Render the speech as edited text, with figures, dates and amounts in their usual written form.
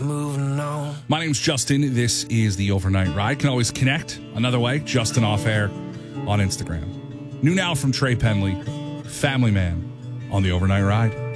moving on. My name's Justin. This is the Overnight Ride. Can always connect another way, Justin Off Air on Instagram. New now from Trey Penley, Family Man on the Overnight Ride.